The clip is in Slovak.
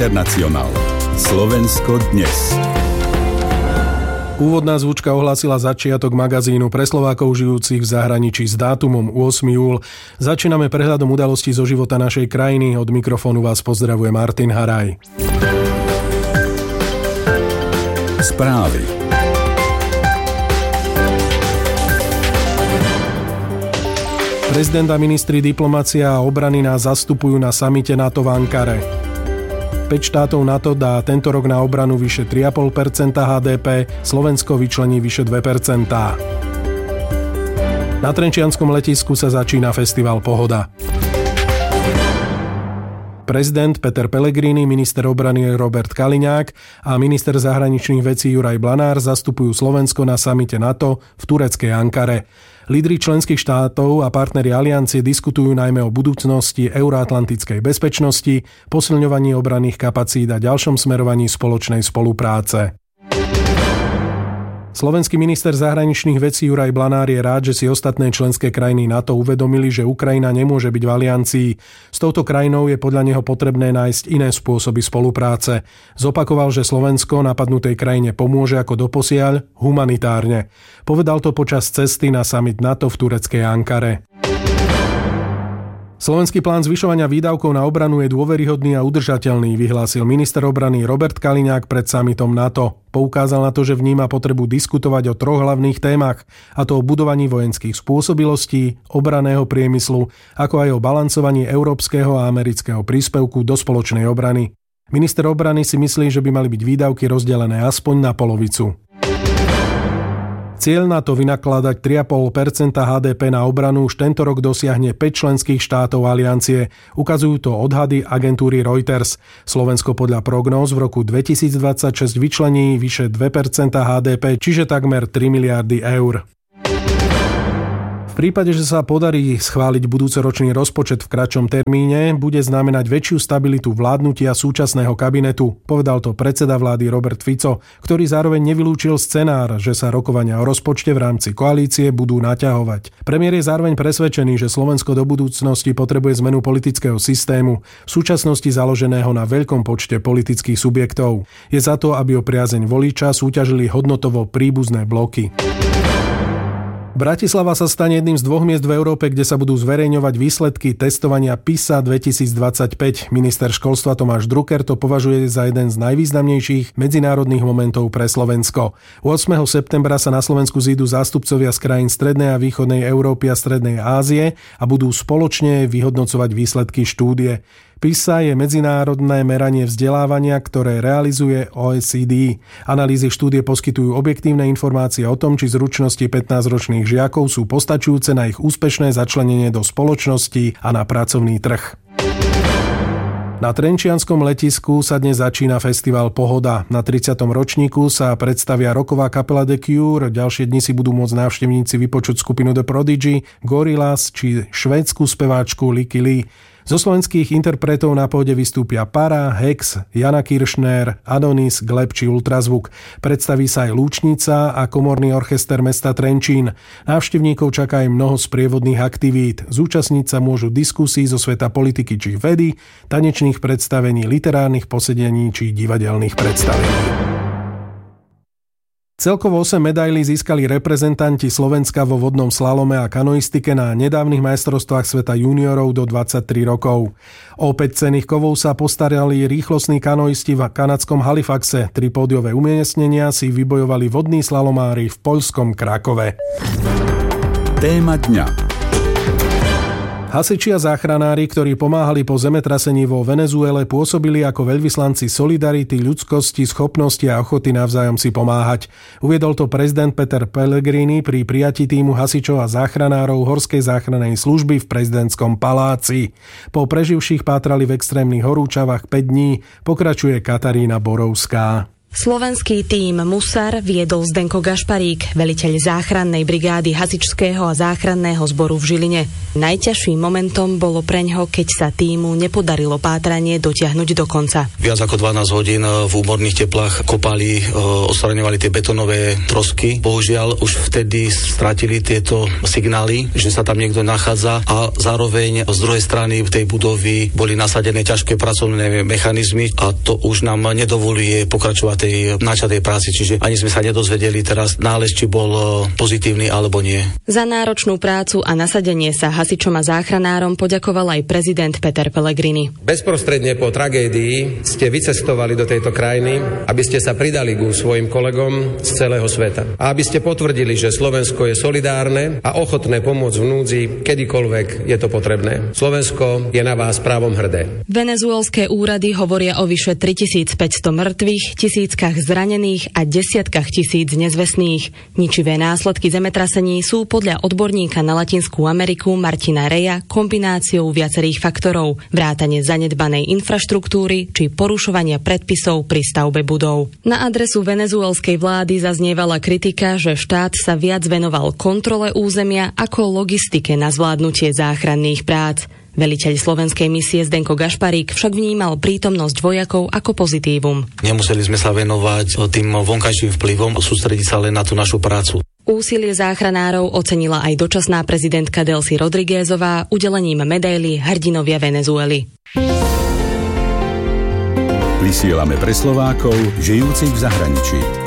Internacionál. Slovensko dnes. Úvodná zvučka ohlásila začiatok magazínu pre Slovákov žijúcich v zahraničí s dátumom 8. júl. Začíname prehľadom udalostí zo života našej krajiny. Od mikrofónu vás pozdravuje Martin Haraj. Správy. Prezident a ministri diplomacia a obrany nás zastupujú na samite NATO v Ankare. 5 štátov NATO dá tento rok na obranu vyše 3,5% HDP, Slovensko vyčlení vyše 2%. Na Trenčianskom letisku sa začína festival Pohoda. Prezident Peter Pellegrini, minister obrany Robert Kaliňák a minister zahraničných vecí Juraj Blanár zastupujú Slovensko na samite NATO v tureckej Ankare. Lídri členských štátov a partneri aliancie diskutujú najmä o budúcnosti euroatlantickej bezpečnosti, posilňovaní obranných kapacít a ďalšom smerovaní spoločnej spolupráce. Slovenský minister zahraničných vecí Juraj Blanár je rád, že si ostatné členské krajiny NATO uvedomili, že Ukrajina nemôže byť v aliancii. S touto krajinou je podľa neho potrebné nájsť iné spôsoby spolupráce. Zopakoval, že Slovensko napadnutej krajine pomôže ako doposiaľ humanitárne. Povedal to počas cesty na summit NATO v tureckej Ankare. Slovenský plán zvyšovania výdavkov na obranu je dôveryhodný a udržateľný, vyhlásil minister obrany Robert Kaliňák pred summitom NATO. Poukázal na to, že vníma potrebu diskutovať o 3 hlavných témach, a to o budovaní vojenských spôsobilostí, obranného priemyslu, ako aj o balancovaní európskeho a amerického príspevku do spoločnej obrany. Minister obrany si myslí, že by mali byť výdavky rozdelené aspoň na polovicu. Cieľ na to vynakladať 3,5% HDP na obranu už tento rok dosiahne 5 členských štátov aliancie. Ukazujú to odhady agentúry Reuters. Slovensko podľa prognóz v roku 2026 vyčlení vyše 2% HDP, čiže takmer 3 miliardy eur. V prípade, že sa podarí schváliť budúcoročný rozpočet v kratšom termíne, bude znamenať väčšiu stabilitu vládnutia súčasného kabinetu, povedal to predseda vlády Robert Fico, ktorý zároveň nevylúčil scenár, že sa rokovania o rozpočte v rámci koalície budú naťahovať. Premiér je zároveň presvedčený, že Slovensko do budúcnosti potrebuje zmenu politického systému, v súčasnosti založeného na veľkom počte politických subjektov. Je za to, aby o priazeň voliča súťažili hodnotovo príbuzné bloky. Bratislava sa stane jedným z 2 miest v Európe, kde sa budú zverejňovať výsledky testovania PISA 2025. Minister školstva Tomáš Drucker to považuje za jeden z najvýznamnejších medzinárodných momentov pre Slovensko. 8. septembra sa na Slovensku zídu zástupcovia z krajín strednej a východnej Európy a strednej Ázie a budú spoločne vyhodnocovať výsledky štúdie. PISA je medzinárodné meranie vzdelávania, ktoré realizuje OECD. Analýzy štúdie poskytujú objektívne informácie o tom, či zručnosti 15-ročných žiakov sú postačujúce na ich úspešné začlenenie do spoločnosti a na pracovný trh. Na Trenčianskom letisku sa dnes začína festival Pohoda. Na 30. ročníku sa predstavia rocková kapela The Cure, ďalšie dni si budú môcť návštevníci vypočuť skupinu The Prodigy, Gorillaz či švédsku speváčku Licky Lee. Zo slovenských interpretov na póde vystúpia Para, Hex, Jana Kiršner, Adonis, Gleb či Ultrazvuk. Predstaví sa aj Lúčnica a komorný orchester mesta Trenčín. Návštevníkov čaká aj mnoho sprievodných aktivít. Zúčastniť sa môžu diskusí zo sveta politiky či vedy, tanečných predstavení, literárnych posedení či divadelných predstavení. Celkovo 8 medailí získali reprezentanti Slovenska vo vodnom slalome a kanoistike na nedávnych majstrovstvách sveta juniorov do 23 rokov. O 5 cenných kovov sa postarali rýchlostní kanoisti v kanadskom Halifaxe. 3 pódiové umiestnenia si vybojovali vodní slalomári v poľskom Krakove. Téma dňa. Hasiči a záchranári, ktorí pomáhali po zemetrasení vo Venezuele, pôsobili ako veľvyslanci solidarity, ľudskosti, schopnosti a ochoty navzájom si pomáhať. Uviedol to prezident Peter Pellegrini pri prijatí tímu hasičov a záchranárov Horskej záchrannej služby v prezidentskom paláci. Po preživších pátrali v extrémnych horúčavách 5 dní, pokračuje Katarína Borovská. Slovenský tím Musar viedol Zdenko Gašparík, veliteľ záchrannej brigády hasičského a záchranného zboru v Žiline. Najťažším momentom bolo preňho, keď sa tímu nepodarilo pátranie dotiahnuť do konca. Viac ako 12 hodín v úmorných teplách kopali, odstraňovali tie betonové trosky. Bohužiaľ už vtedy stratili tieto signály, že sa tam niekto nachádza, a zároveň z druhej strany tej budovy boli nasadené ťažké pracovné mechanizmy a to už nám nedovoluje pokračovať tej načatej práci, čiže ani sme sa nedozvedeli teraz nález, či bol pozitívny alebo nie. Za náročnú prácu a nasadenie sa hasičom a záchranárom poďakoval aj prezident Peter Pellegrini. Bezprostredne po tragédii ste vycestovali do tejto krajiny, aby ste sa pridali ku svojim kolegom z celého sveta. A aby ste potvrdili, že Slovensko je solidárne a ochotné pomôcť v núdzi, kedykoľvek je to potrebné. Slovensko je na vás právom hrdé. Venezuelské úrady hovoria o vyše 3500 mŕtvych, tisíckach zranených a desiatkách tisíc nezvestných. Ničivé následky zemetrasení sú podľa odborníka na Latinskú Ameriku Martina Reja kombináciou viacerých faktorov, vrátane zanedbanej infraštruktúry či porušovania predpisov pri stavbe budov. Na adresu venezuelskej vlády zaznievala kritika, že štát sa viac venoval kontrole územia ako logistike na zvládnutie záchranných prác. Veliteľ slovenskej misie Zdenko Gašparík však vnímal prítomnosť vojakov ako pozitívum. Nemuseli sme sa venovať tým vonkajším vplyvom, sústrediť sa len na tú našu prácu. Úsilie záchranárov ocenila aj dočasná prezidentka Delcy Rodriguezová udelením medaily Hrdinovia Venezuely. Vysielame pre Slovákov žijúcich v zahraničí.